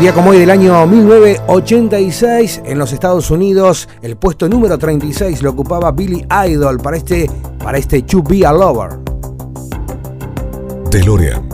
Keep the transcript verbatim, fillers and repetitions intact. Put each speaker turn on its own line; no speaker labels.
día como hoy del año mil novecientos ochenta y seis, en los Estados Unidos, el puesto número treinta y seis lo ocupaba Billy Idol para este, para este To Be a Lover.
DeLorean.